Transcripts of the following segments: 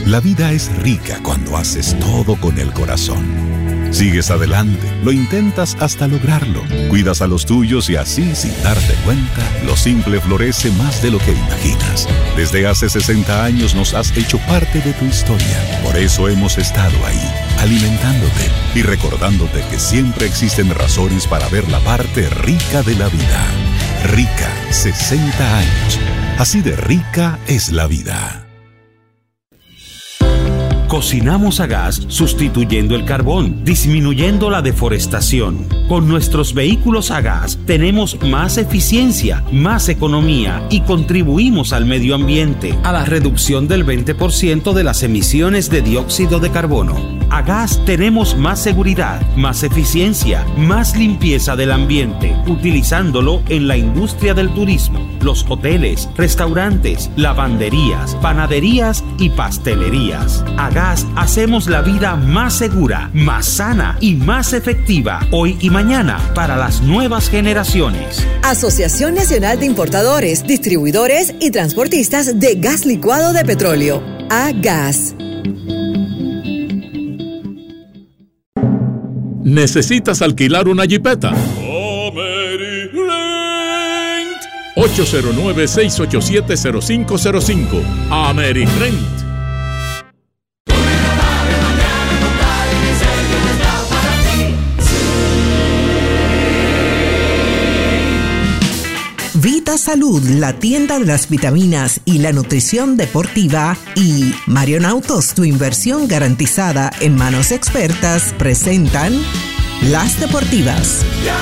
La vida es rica cuando haces todo con el corazón. Sigues adelante, lo intentas hasta lograrlo. Cuidas a los tuyos y así, sin darte cuenta, lo simple florece más de lo que imaginas. Desde hace 60 años nos has hecho parte de tu historia. Por eso hemos estado ahí, alimentándote y recordándote que siempre existen razones para ver la parte rica de la vida. Rica, 60 años. Así de rica es la vida. Cocinamos a gas sustituyendo el carbón, disminuyendo la deforestación. Con nuestros vehículos a gas tenemos más eficiencia, más economía y contribuimos al medio ambiente, a la reducción del 20% de las emisiones de dióxido de carbono. A gas tenemos más seguridad, más eficiencia, más limpieza del ambiente, utilizándolo en la industria del turismo, los hoteles, restaurantes, lavanderías, panaderías y pastelerías. A gas hacemos la vida más segura, más sana y más efectiva hoy y mañana para las nuevas generaciones. Asociación Nacional de Importadores, Distribuidores y Transportistas de Gas Licuado de Petróleo. AGAS. ¿Necesitas alquilar una jipeta? 809-687-0505. AmeriRent. Vita Salud, la tienda de las vitaminas y la nutrición deportiva, y Marion Autos, tu inversión garantizada en manos expertas, presentan Las Deportivas.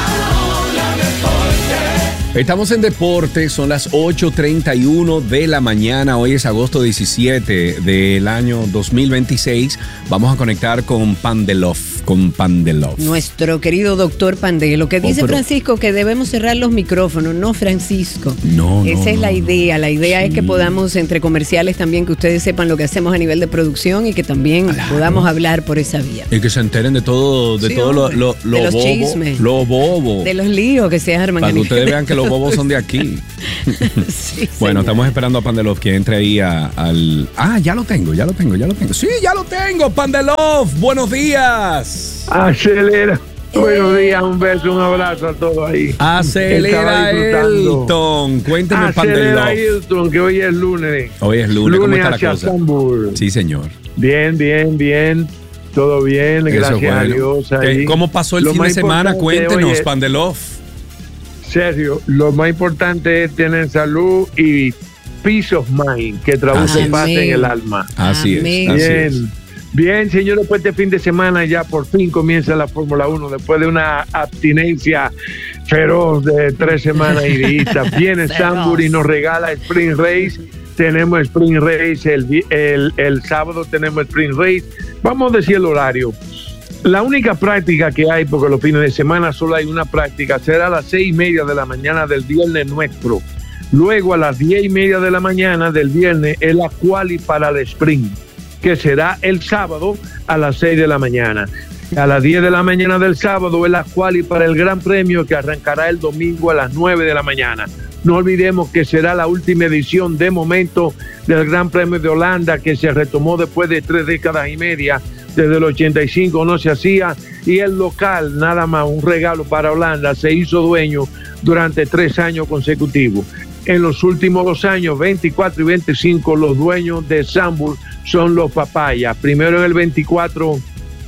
Estamos en deporte, son las 8:31 de la mañana, hoy es agosto 17 del año 2026. Vamos a conectar con Pandelov. Nuestro querido doctor Pandelo, que dice Francisco que debemos cerrar los micrófonos, no Francisco. Esa es la idea. La idea es que podamos, entre comerciales también, que ustedes sepan lo que hacemos a nivel de producción y que también podamos hablar por esa vía. Y que se enteren de todo, de todo lo de los chismes. Lo bobo. De los líos que se arman. Para que ustedes vean que los bobos son de aquí. Sí, bueno, estamos esperando a Pandelov que entre ahí al... ya lo tengo. Sí, ya lo tengo, Pandelov. Buenos días. Acelera. Buenos días, un beso, un abrazo a todos ahí. Acelera, Hilton. Cuénteme, Pandelov. Acelera, Hilton, que hoy es lunes. ¿Cómo está la cosa? Estambul. Sí, señor. Bien. Todo bien, gracias a Dios. Ahí. ¿Cómo pasó el fin de semana? Cuéntenos, Pandelov. Sergio, lo más importante es tener salud y peace of mind, que traduce paz en el alma. Así es. Bien, señor, después de este fin de semana ya por fin comienza la Fórmula 1, después de una abstinencia feroz de 3 semanas y días. Viene Sambur y nos regala Sprint Race. Tenemos Sprint Race, el sábado tenemos Sprint Race. Vamos a decir el horario. La única práctica que hay, porque los fines de semana solo hay una práctica, será a las 6:30 de la mañana del viernes nuestro. Luego a las 10:30 de la mañana del viernes es la quali para el sprint, que será el sábado a las 6 de la mañana. A las 10 de la mañana del sábado es la quali para el Gran Premio, que arrancará el domingo a las 9 de la mañana. No olvidemos que será la última edición de momento del Gran Premio de Holanda, que se retomó después de 3 décadas y media. Desde el 85 no se hacía, y el local, nada más un regalo para Holanda, se hizo dueño durante 3 años consecutivos. En los últimos 2 años, 24 y 25, los dueños de Sambur son los Papaya. Primero en el 24,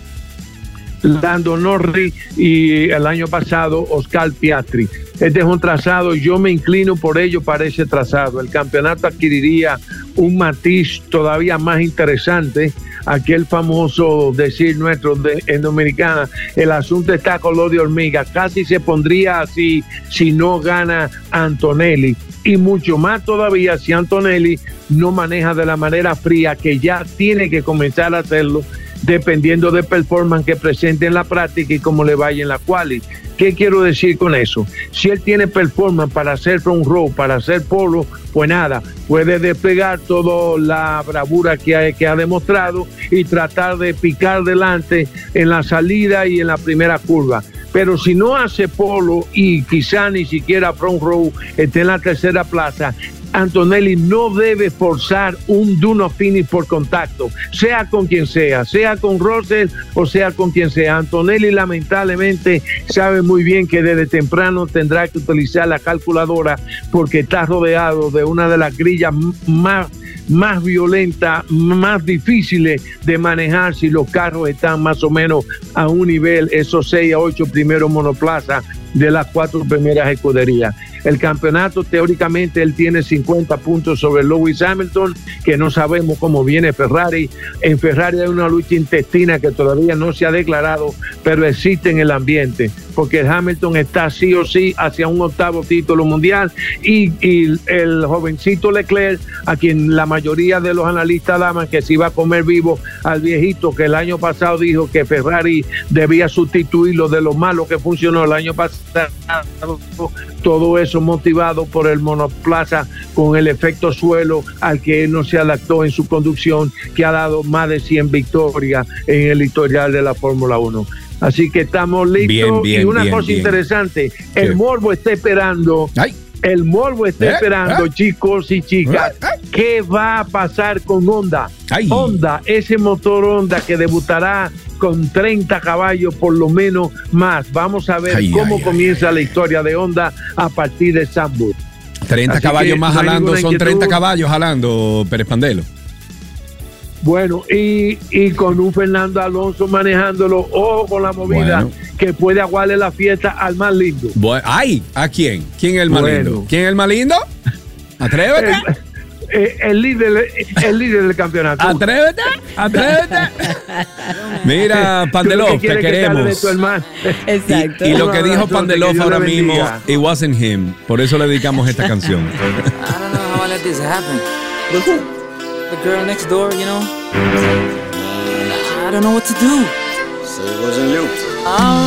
Lando Norris, y el año pasado Oscar Piastri. Este es un trazado, yo me inclino por ello para ese trazado. El campeonato adquiriría un matiz todavía más interesante. Aquel famoso decir nuestro en Dominicana, el asunto está color de hormiga, casi se pondría así si no gana Antonelli, y mucho más todavía si Antonelli no maneja de la manera fría que ya tiene que comenzar a hacerlo, dependiendo de performance que presente en la práctica y cómo le vaya en la quali. ¿Qué quiero decir con eso? Si él tiene performance para hacer front row, para hacer polo, pues nada, puede desplegar toda la bravura que ha demostrado y tratar de picar delante en la salida y en la primera curva. Pero si no hace polo y quizá ni siquiera front row esté en la tercera plaza, Antonelli no debe forzar un do not finish por contacto, sea con quien sea con Russell o sea con quien sea. Antonelli lamentablemente sabe muy bien que desde temprano tendrá que utilizar la calculadora porque está rodeado de una de las grillas más violentas, más difíciles de manejar si los carros están más o menos a un nivel, esos 6 a 8 primeros monoplazas de las 4 primeras escuderías. El campeonato, teóricamente, él tiene 50 puntos sobre Lewis Hamilton, que no sabemos cómo viene Ferrari. En Ferrari hay una lucha intestina que todavía no se ha declarado, pero existe en el ambiente, porque el Hamilton está sí o sí hacia un 8º título mundial, y el jovencito Leclerc, a quien la mayoría de los analistas daban que se iba a comer vivo al viejito, que el año pasado dijo que Ferrari debía sustituirlo de lo malo que funcionó el año pasado. Todo eso motivado por el monoplaza con el efecto suelo al que él no se adaptó en su conducción, que ha dado más de 100 victorias en el historial de la Fórmula 1. Así que estamos listos. Y una cosa interesante, el morbo está esperando. El morbo está esperando, chicos y chicas, ¿qué va a pasar con Honda? Honda, ese motor Honda que debutará con 30 caballos por lo menos más. Vamos a ver cómo comienza la historia de Honda a partir de Zandvoort. 30 Así caballos más jalando, son 30 caballos jalando, Pérez Pandelo. Bueno, y con un Fernando Alonso manejándolo, ojo con la movida, que puede aguarle la fiesta al más lindo. ¿A quién? ¿Quién es el más lindo? ¿Quién es el más lindo? Atrévete. El líder del campeonato. Atrévete. Mira, Pandelov, te queremos. Exacto. Y lo que dijo Pandelov ahora mismo, it wasn't him. Por eso le dedicamos esta canción. I don't know how I let this happen. But who? The girl next door, you know? I don't know what to do. So it wasn't you.